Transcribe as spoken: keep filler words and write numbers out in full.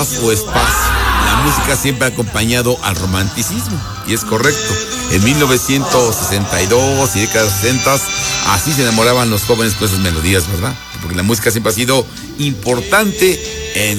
o espacio. La música siempre ha acompañado al romanticismo, y es correcto. En mil novecientos sesenta y dos y décadas sesenta, así se enamoraban los jóvenes con esas melodías, ¿verdad? Porque la música siempre ha sido importante en